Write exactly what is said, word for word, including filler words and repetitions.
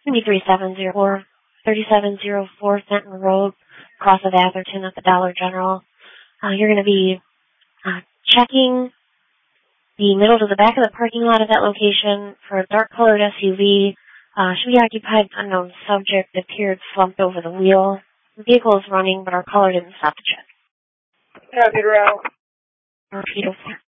three seven zero four, three seven zero four Fenton Road, across of Atherton at the Dollar General. Uh, you're going to be uh, checking the middle to the back of the parking lot of that location for a dark-colored S U V. Uh, should be occupied unknown subject, appeared slumped over the wheel. The vehicle is running, but our caller didn't stop to check. Copy, Ralph. Repeat over.